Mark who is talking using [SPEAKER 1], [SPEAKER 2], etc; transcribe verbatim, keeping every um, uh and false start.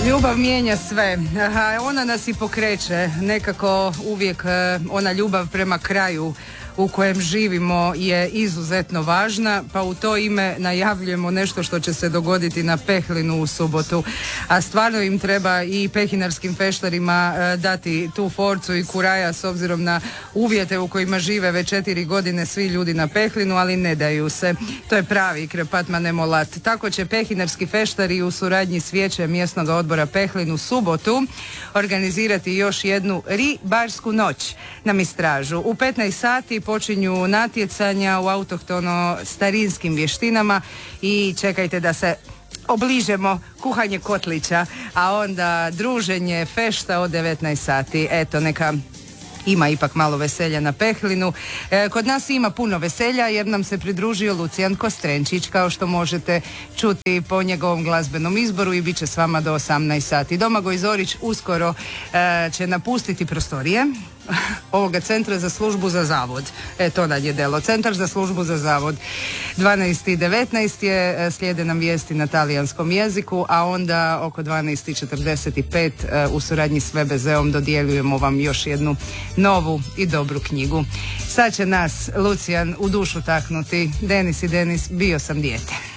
[SPEAKER 1] Ljubav mijenja sve. Aha, ona nas i pokreće. Nekako uvijek ona ljubav prema kraju u kojem živimo je izuzetno važna, pa u to ime najavljujemo nešto što će se dogoditi na Pehlinu u subotu. A stvarno im treba i pehinarskim feštarima dati tu forcu i kuraja s obzirom na uvjete u kojima žive već četiri godine svi ljudi na Pehlinu, ali ne daju se. To je pravi krepatman emolat. Tako će pehinarski feštari u suradnji s vijećem mjesnog odbora Pehlin u subotu organizirati još jednu ribarsku noć na Mistražu. U petnaest sati počinju natjecanja u autohtono starinskim vještinama i čekajte da se obližemo kuhanje kotlića, a onda druženje, fešta od devetnaest sati. Eto, neka ima ipak malo veselja na Pehlinu. E, kod nas ima puno veselja jer nam se pridružio Lucijan Kostrenčić, kao što možete čuti po njegovom glazbenom izboru, i bit će s vama do osamnaest sati. Domagoj Zorić uskoro e, će napustiti prostorije ovoga centra za službu za zavod. E, to nam je delo. Centar za službu za zavod. dvanaest i devetnaest je, slijede nam vijesti na talijanskom jeziku, a onda oko dvanaest i četrdeset pet u suradnji s ve be zeom dodjeljujemo vam još jednu novu i dobru knjigu. Sad će nas Lucijan u dušu taknuti. Denis i Denis, bio sam dijete.